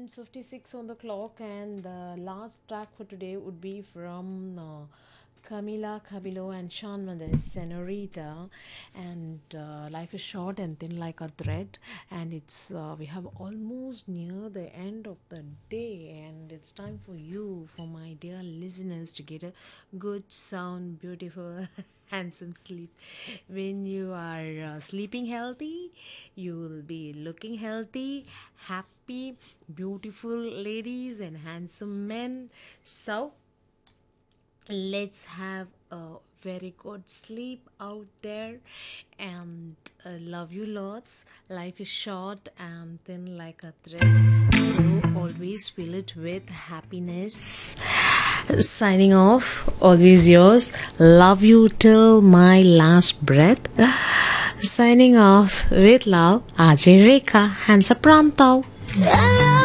10:56 on the clock, and the last track for today would be from Camila Cabello and Shawn Mendes, Senorita. And life is short and thin like a thread, and it's we have almost near the end of the day, and it's time for you, for my dear listeners, to get a good, sound, beautiful handsome sleep. When you are sleeping healthy, you will be looking healthy, happy, beautiful ladies and handsome men. So let's have a very good sleep out there, and love you lots. Life is short and thin like a thread, so always fill it with happiness. Signing off, always yours, love you till my last breath. Signing off with love, Ajay Rekha, hands up Prantav.